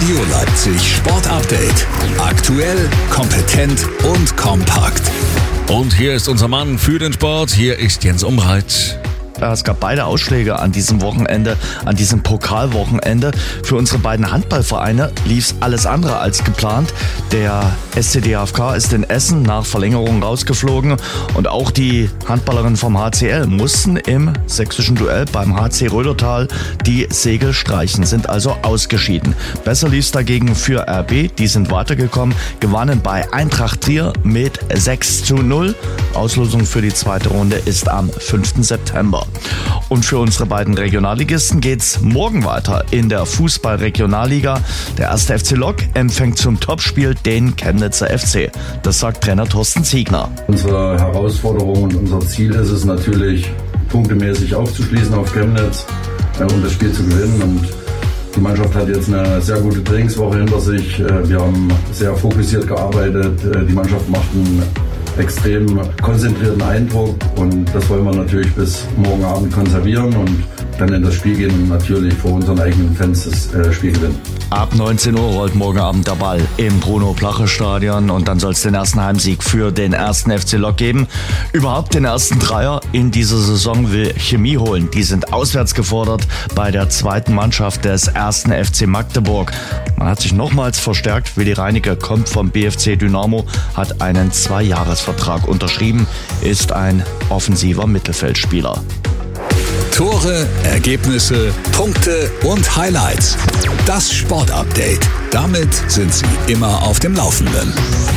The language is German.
Radio Leipzig Sport Update. Aktuell, kompetent und kompakt. Und hier ist unser Mann für den Sport. Hier ist Jens Umreit. Es gab beide Ausschläge an diesem Wochenende, an diesem Pokalwochenende. Für unsere beiden Handballvereine lief alles andere als geplant. Der SC DHFK ist in Essen nach Verlängerung rausgeflogen und auch die Handballerinnen vom HCL mussten im sächsischen Duell beim HC Rödertal die Segel streichen, sind also ausgeschieden. Besser lief es dagegen für RB, die sind weitergekommen, gewannen bei Eintracht Trier mit 6:0. Auslosung für die zweite Runde ist am 5. September. Und für unsere beiden Regionalligisten geht's morgen weiter in der Fußball-Regionalliga. Der 1. FC Lok empfängt zum Topspiel den Chemnitzer FC. Das sagt Trainer Thorsten Ziegner. Unsere Herausforderung und unser Ziel ist es natürlich, punktemäßig aufzuschließen auf Chemnitz, um das Spiel zu gewinnen. Und die Mannschaft hat jetzt eine sehr gute Trainingswoche hinter sich. Wir haben sehr fokussiert gearbeitet. Die Mannschaft macht einen extrem konzentrierten Eindruck und das wollen wir natürlich bis morgen Abend konservieren und dann in das Spiel gehen und natürlich vor unseren eigenen Fans das Spiel gewinnen. Ab 19 Uhr rollt morgen Abend der Ball im Bruno-Plache-Stadion und dann soll es den ersten Heimsieg für den 1. FC Lok geben. Überhaupt den ersten Dreier in dieser Saison will Chemie holen. Die sind auswärts gefordert bei der zweiten Mannschaft des 1. FC Magdeburg. Man hat sich nochmals verstärkt. Willi Reinecke kommt vom BFC Dynamo, hat einen 2-Jahres-Vertrag unterschrieben, ist ein offensiver Mittelfeldspieler. Tore, Ergebnisse, Punkte und Highlights. Das Sport Update. Damit sind Sie immer auf dem Laufenden.